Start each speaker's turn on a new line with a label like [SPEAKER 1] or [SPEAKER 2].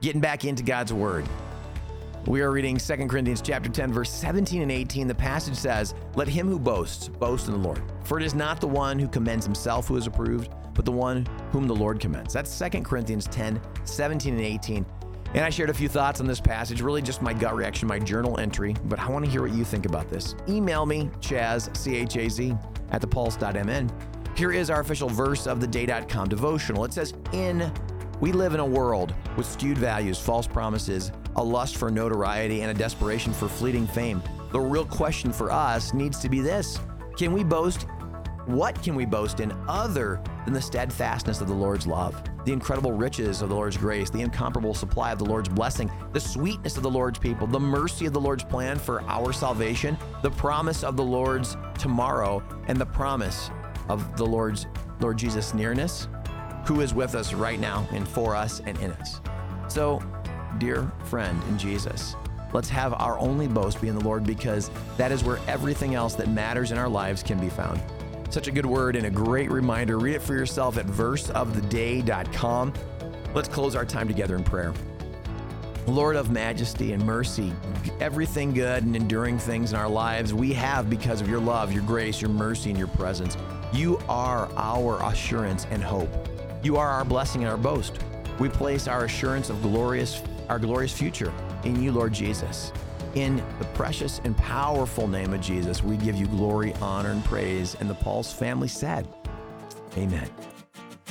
[SPEAKER 1] Getting back into God's word. We are reading 2 Corinthians chapter 10, verse 17 and 18. The passage says, "Let him who boasts, boast in the Lord. For it is not the one who commends himself who is approved, but the one whom the Lord commends." That's 2 Corinthians 10, 17 and 18. And I shared a few thoughts on this passage, really just my gut reaction, my journal entry, but I want to hear what you think about this. Email me, Chaz, C-H-A-Z, at thepulse.mn. Here is our official verse of the day.com devotional. It says, We live in a world with skewed values, false promises, a lust for notoriety, and a desperation for fleeting fame. The real question for us needs to be this: can we boast? What can we boast in other than the steadfastness of the Lord's love, the incredible riches of the Lord's grace, the incomparable supply of the Lord's blessing, the sweetness of the Lord's people, the mercy of the Lord's plan for our salvation, the promise of the Lord's tomorrow, and the promise of the Lord Jesus' nearness, who is with us right now and for us and in us. So, dear friend in Jesus, let's have our only boast be in the Lord, because that is where everything else that matters in our lives can be found. Such a good word and a great reminder. Read it for yourself at verseoftheday.com. Let's close our time together in prayer. Lord of majesty and mercy, everything good and enduring things in our lives we have because of your love, your grace, your mercy, and your presence. You are our assurance and hope. You are our blessing and our boast. We place our assurance of our glorious future in you, Lord Jesus. In the precious and powerful name of Jesus, we give you glory, honor, and praise. And the Pulse family said, amen.